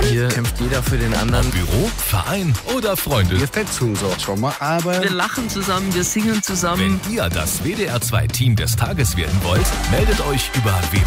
Hier kämpft jeder für den anderen. Büro, Verein oder Freunde. Wir fetzen so schon mal, aber Wir lachen zusammen, wir singen zusammen. Wenn ihr das WDR 2 Team des Tages werden wollt, meldet euch über